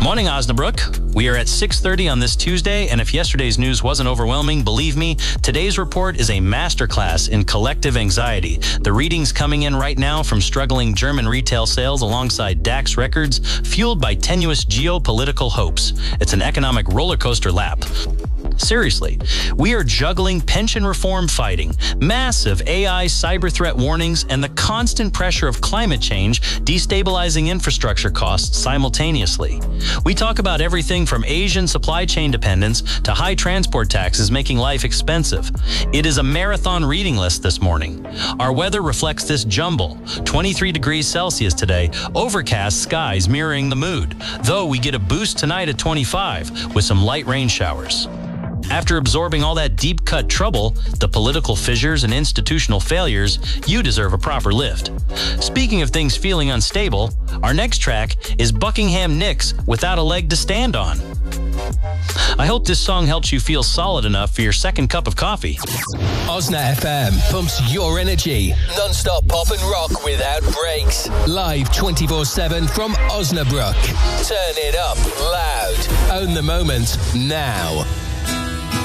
Morning, Osnabrück. We are at 6:30 on this Tuesday, and if yesterday's news wasn't overwhelming, believe me, today's report is a masterclass in collective anxiety. The readings coming in right now from struggling German retail sales alongside DAX records, fueled by tenuous geopolitical hopes. It's an economic roller coaster lap. Seriously, we are juggling pension reform fighting, massive AI cyber threat warnings, and the constant pressure of climate change destabilizing infrastructure costs simultaneously. We talk about everything from Asian supply chain dependence to high transport taxes making life expensive. It is a marathon reading list this morning. Our weather reflects this jumble. 23 degrees Celsius today, overcast skies mirroring the mood, though we get a boost tonight at 25 with some light rain showers. After absorbing all that deep-cut trouble, the political fissures and institutional failures, you deserve a proper lift. Speaking of things feeling unstable, our next track is Buckingham Nicks Without a Leg to Stand On. I hope this song helps you feel solid enough for your second cup of coffee. Osna FM pumps your energy. Non-stop pop and rock without breaks. Live 24/7 from Osnabrück. Turn it up loud. Own the moment now.